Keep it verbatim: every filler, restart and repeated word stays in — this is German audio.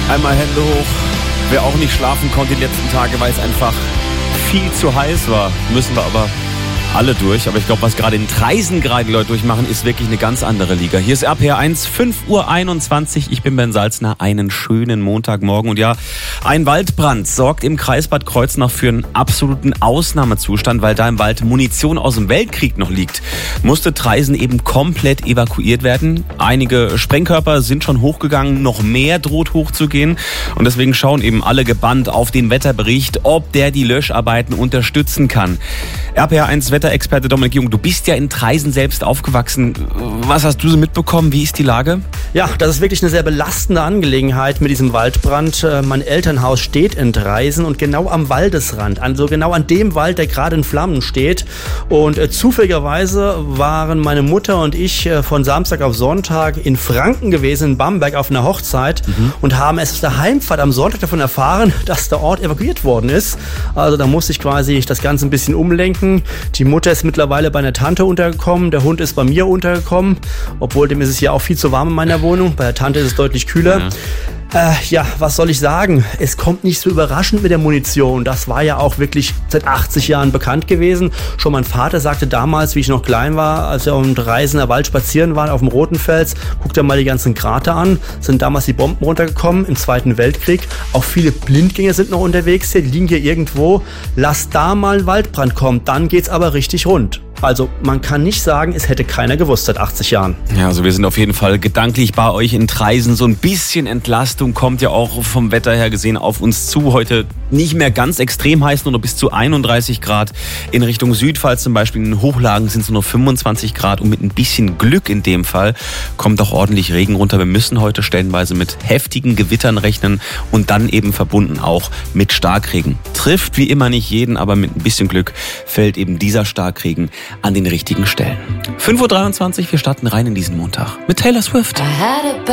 Einmal Hände hoch. Wer auch nicht schlafen konnte die letzten Tage, weil es einfach viel zu heiß war, müssen wir aber alle durch. Aber ich glaube, was gerade in Traisen gerade die Leute durchmachen, ist wirklich eine ganz andere Liga. Hier ist R P R eins, fünf Uhr einundzwanzig. Ich bin Ben Salzner. Einen schönen Montagmorgen. Und ja, ein Waldbrand sorgt im Kreis Bad Kreuznach für einen absoluten Ausnahmezustand, weil da im Wald Munition aus dem Weltkrieg noch liegt. Musste Traisen eben komplett evakuiert werden. Einige Sprengkörper sind schon hochgegangen, noch mehr droht hochzugehen. Und deswegen schauen eben alle gebannt auf den Wetterbericht, ob der die Löscharbeiten unterstützen kann. R P R eins Wetterexperte Dominik Jung, du bist ja in Traisen selbst aufgewachsen. Was hast du so mitbekommen? Wie ist die Lage? Ja, das ist wirklich eine sehr belastende Angelegenheit mit diesem Waldbrand. Mein Elternhaus steht in Traisen und genau am Waldesrand, also genau an dem Wald, der gerade in Flammen steht. Und äh, zufälligerweise waren meine Mutter und ich äh, von Samstag auf Sonntag in Franken gewesen, in Bamberg, auf einer Hochzeit mhm. und haben erst auf der Heimfahrt am Sonntag davon erfahren, dass der Ort evakuiert worden ist. Also da musste ich quasi das Ganze ein bisschen umlenken. Die Mutter ist mittlerweile bei einer Tante untergekommen, der Hund ist bei mir untergekommen, obwohl dem ist es ja auch viel zu warm in meiner Wohnung. Bei der Tante ist es deutlich kühler. Ja. Äh, ja, was soll ich sagen? Es kommt nicht so überraschend mit der Munition. Das war ja auch wirklich seit achtzig Jahren bekannt gewesen. Schon mein Vater sagte damals, wie ich noch klein war, als wir auf dem Dreisener Wald spazieren waren, auf dem Rotenfels, guckt er mal die ganzen Krater an. Sind damals die Bomben runtergekommen im Zweiten Weltkrieg. Auch viele Blindgänger sind noch unterwegs hier, die liegen hier irgendwo. Lass da mal ein Waldbrand kommen, dann geht's aber richtig rund. Also man kann nicht sagen, es hätte keiner gewusst seit achtzig Jahren. Ja, also wir sind auf jeden Fall gedanklich bei euch in Traisen. So ein bisschen Entlastung kommt ja auch vom Wetter her gesehen auf uns zu. Heute nicht mehr ganz extrem heiß, nur noch bis zu einunddreißig Grad. In Richtung Südpfalz zum Beispiel, in den Hochlagen sind es nur noch fünfundzwanzig Grad. Und mit ein bisschen Glück in dem Fall kommt auch ordentlich Regen runter. Wir müssen heute stellenweise mit heftigen Gewittern rechnen und dann eben verbunden auch mit Starkregen. Trifft wie immer nicht jeden, aber mit ein bisschen Glück fällt eben dieser Starkregen an den richtigen Stellen. fünf Uhr dreiundzwanzig, wir starten rein in diesen Montag mit Taylor Swift.